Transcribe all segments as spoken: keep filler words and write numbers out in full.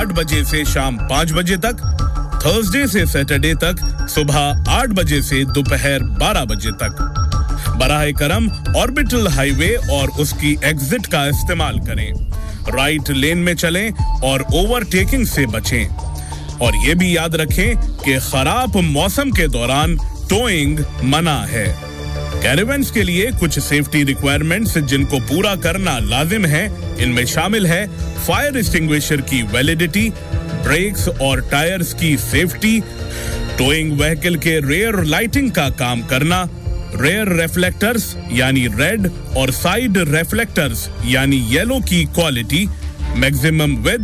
आठ बजे से शाम पाँच बजे तक, थर्सडे से सैटरडे तक सुबह आठ बजे से दोपहर बारह बजे तक। बराह करम ऑर्बिटल हाईवे और उसकी एग्जिट का इस्तेमाल करें। राइट लेन में चलें और ओवरटेकिंग से बचें। और ये भी याद रखें कि खराब मौसम के दौरान टोइंग मना है। कैरावैन्स के लिए कुछ सेफ्टी रिक्वायरमेंट्स जिनको पूरा करना लाजिम है, इनमें शामिल है फायर एक्सटिंग्विशर की वैलिडिटी, ब्रेक्स और टायर्स की सेफ्टी, टोइंग व्हीकल के रेयर लाइटिंग का काम करना, रेयर रिफ्लेक्टर्स यानी रेड और साइड रिफ्लेक्टर्स यानी येलो की quality, maximum width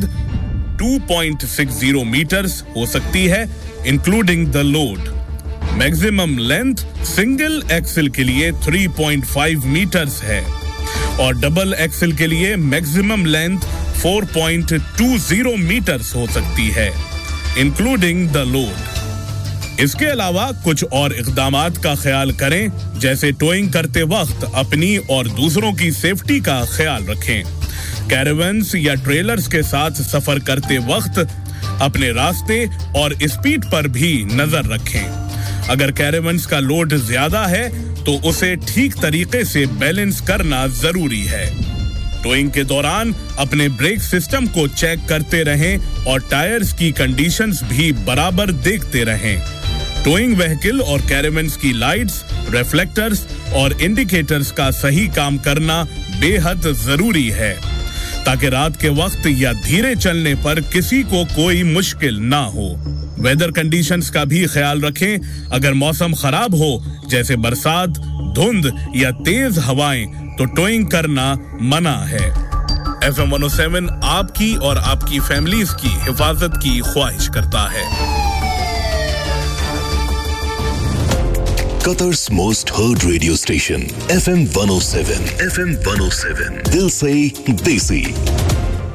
two point six zero metres हो सकती है including the load. Maximum length single axle के लिए थ्री पॉइंट फाइव मीटर्स है और डबल एक्सल के लिए maximum length four point two zero metres हो सकती है इंक्लूडिंग द लोड। इसके अलावा कुछ और इक़दामात का ख्याल करें, जैसे टोइंग करते वक्त अपनी और दूसरों की सेफ्टी का ख्याल रखें। कैरावैन्स या ट्रेलर्स के साथ सफर करते वक्त अपने रास्ते और स्पीड पर भी नजर रखें। अगर कैरावैन्स का लोड ज्यादा है तो उसे ठीक तरीके से बैलेंस करना जरूरी है। टोइंग के दौरान अपने ब्रेक सिस्टम को चेक करते रहें और टायर्स की कंडीशंस भी बराबर देखते रहें। टोइंग व्हीकल और कैरावैन्स की लाइट्स, रिफ्लेक्टर्स और इंडिकेटर्स का सही काम करना बेहद जरूरी है ताकि रात के वक्त या धीरे चलने पर किसी को कोई मुश्किल ना हो। वेदर कंडीशंस का भी ख्याल रखें। अगर मौसम खराब हो जैसे बरसात, धुंध या तेज हवाएं तो टोइंग करना मना है। F M one O seven आपकी और आपकी फैमिलीज की हिफाजत की ख्वाहिश करता है। Qatar's most heard radio station, F M one oh seven. F M one oh seven. Dil se Desi.